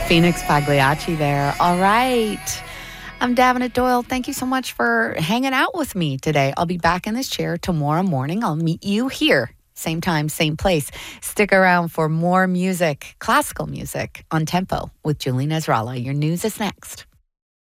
Phoenix Pagliacci there. All right. I'm Davenant Doyle. Thank you so much for hanging out with me today. I'll be back in this chair tomorrow morning. I'll meet you here. Same time, same place. Stick around for more music, classical music on Tempo with Julie Nasrallah. Your news is next.